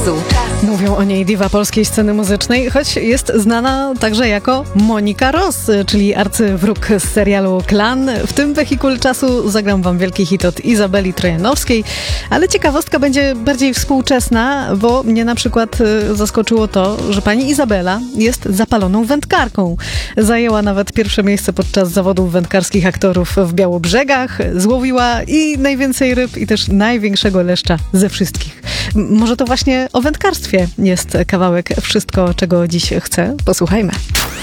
czasu. Mówią o niej diwa polskiej sceny muzycznej, choć jest znana także jako Monika Ross, czyli arcywróg z serialu Klan. W tym wehikule czasu zagram wam wielki hit od Izabeli Trojanowskiej, ale ciekawostka będzie bardziej współczesna, bo mnie na przykład zaskoczyło to, że pani Izabela jest zapaloną wędkarką. Zajęła nawet pierwsze miejsce podczas zawodów wędkarskich aktorów w Białobrzegach, złowiła i najwięcej ryb i też największego leszcza ze wszystkich. Może to właśnie o wędkarstwie jest kawałek Wszystko, czego dziś chcę? Posłuchajmy.